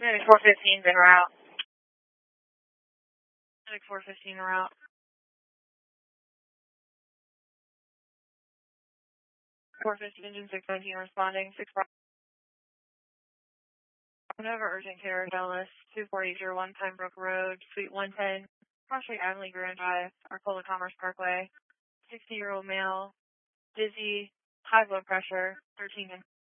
Medic 415 en route. Medic 415 en route. 415 engine 619 responding. 6 Nova urgent care Dallas 24801 Pine Brook Road, Suite 110, Crossway Avenue Grand Drive, Arcola Commerce Parkway. 60-year-old male, dizzy, high blood pressure, 13